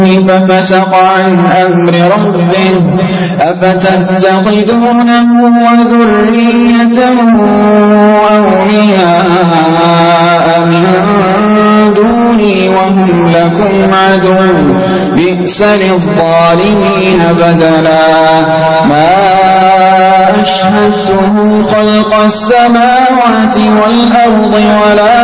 ففسق عن أمر ربه أفتتخذونه وذريته أولياء من دوني وهم لكم عدو بئس للظالمين بدلا ما أشهدتهم خلق السماوات والأرض ولا